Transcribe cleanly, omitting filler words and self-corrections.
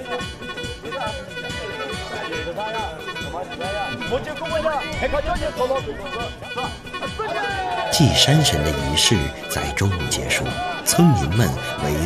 祭山神的仪式在中午结束，村民们围